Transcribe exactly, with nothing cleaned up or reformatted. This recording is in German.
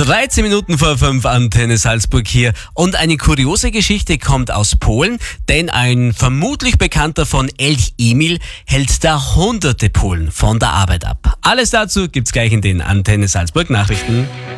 dreizehn Minuten vor fünf, Antenne Salzburg hier. Und eine kuriose Geschichte kommt aus Polen, denn ein vermutlich Bekannter von Elch Emil hält da hunderte Polen von der Arbeit ab. Alles dazu gibt's gleich in den Antenne Salzburg Nachrichten.